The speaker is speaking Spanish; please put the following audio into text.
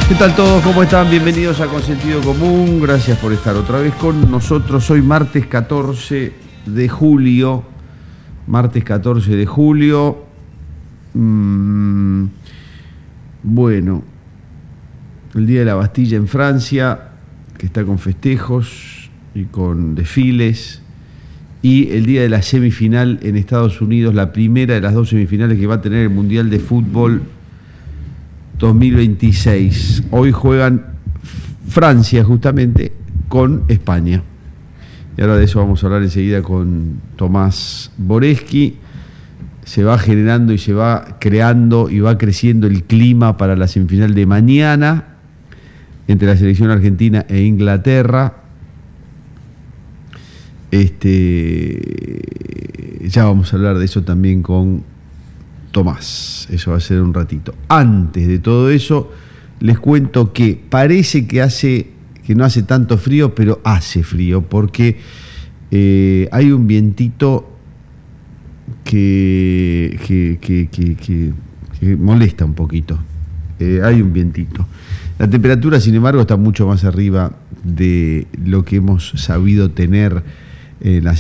¿Qué tal todos? ¿Cómo están? Bienvenidos a Con Sentido Común. Gracias por estar otra vez con nosotros. Hoy martes 14 de julio. Martes 14 de julio. Bueno, el Día de la Bastilla en Francia, que está con festejos y con desfiles. Y el día de la semifinal en Estados Unidos, la primera de las dos semifinales que va a tener el Mundial de Fútbol 2026. Hoy juegan Francia justamente con España. Y ahora de eso vamos a hablar enseguida con Tomás Boreschi. Se va generando y se va creando y va creciendo el clima para la semifinal de mañana entre la selección argentina e Inglaterra. Ya vamos a hablar de eso también con Tomás, eso va a ser un ratito. Antes de todo eso, les cuento que parece que no hace tanto frío, pero hace frío, porque hay un vientito que molesta un poquito. Hay un vientito. La temperatura, sin embargo, está mucho más arriba de lo que hemos sabido tener en las